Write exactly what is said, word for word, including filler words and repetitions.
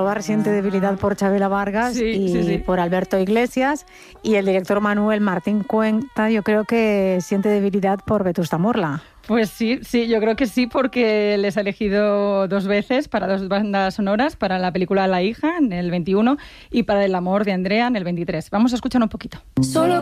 Almodóvar siente debilidad por Chabela Vargas Sí, y sí, sí. por Alberto Iglesias, y el director Manuel Martín Cuenta yo creo que siente debilidad por Vetusta Morla. Pues sí, sí, yo creo que sí, porque les ha elegido dos veces para dos bandas sonoras, para la película La hija en el veintiuno y para El amor de Andrea en el veintitrés. Vamos a escuchar un poquito. Solo